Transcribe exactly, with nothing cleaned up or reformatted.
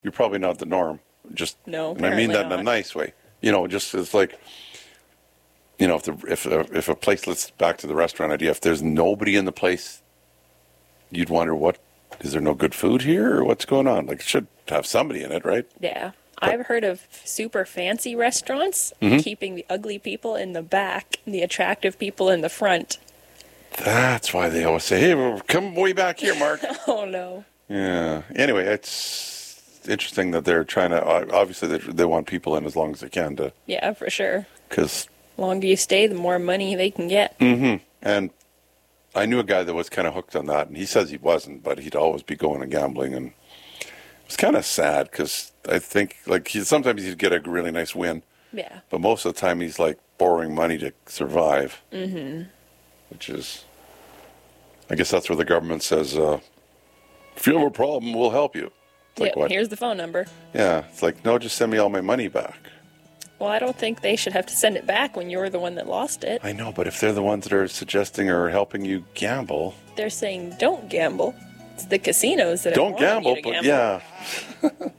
you're probably not the norm. Just No, and I mean that apparently in a not. nice way. You know, just it's like, you know, if the if a, if a place, let's back to the restaurant idea. If there's nobody in the place, you'd wonder, what is there no good food here, or what's going on? Like, it should have somebody in it, right? Yeah. I've heard of super fancy restaurants Mm-hmm. keeping the ugly people in the back and the attractive people in the front. That's why they always say, "Hey, well, come way back here, Mark." Oh, no. Yeah. Anyway, it's interesting that they're trying to. Obviously, they, they want people in as long as they can to, Yeah, for sure. because. The longer you stay, the more money they can get. Mm-hmm. And I knew a guy that was kind of hooked on that, and he says he wasn't, but he'd always be going and gambling, and it was kind of sad because I think, like, he, sometimes he'd get a really nice win, Yeah. but most of the time he's like borrowing money to survive. Mm-hmm. Which is, I guess that's where the government says, uh, if you have a problem, we'll help you. It's like, Yep, what? here's the phone number. Yeah, it's like, no, just send me all my money back. Well, I don't think they should have to send it back when you're the one that lost it. I know, but if they're the ones that are suggesting or helping you gamble, They're saying don't gamble. It's the casinos that don't are wanting gamble, you to but gamble. yeah.